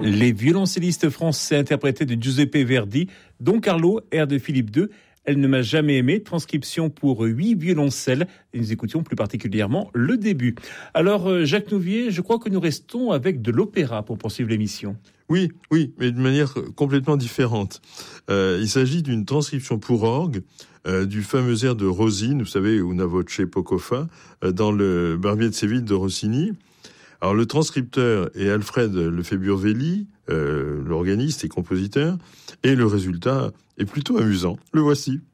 Les violoncellistes français interprétés de Giuseppe Verdi, Don Carlo, air de Philippe II, Elle ne m'a jamais aimé, transcription pour 8 violoncelles. Et nous écoutions plus particulièrement le début. Alors, Jacques Nouvier, je crois que nous restons avec de l'opéra pour poursuivre l'émission. Oui, mais de manière complètement différente. Il s'agit d'une transcription pour orgue du fameux air de Rosine, vous savez, Una voce poco fa, dans le Barbier de Séville de Rossini. Alors le transcripteur est Alfred Lefebvre-Velli, l'organiste et compositeur, et le résultat est plutôt amusant. Le voici.